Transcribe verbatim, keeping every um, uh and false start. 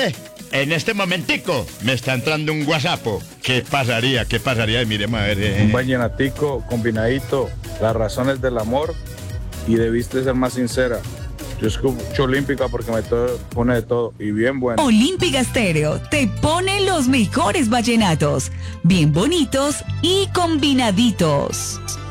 Ve, en este momentico me está entrando un WhatsApp. ¿Qué pasaría? ¿Qué pasaría? Y miremos a ver. Eh. Un vallenatico combinadito, las razones del amor y debiste ser más sincera. Yo escucho Olímpica porque me to- pone de todo y bien bueno. Olímpica Estéreo te pone los mejores vallenatos, bien bonitos y combinaditos.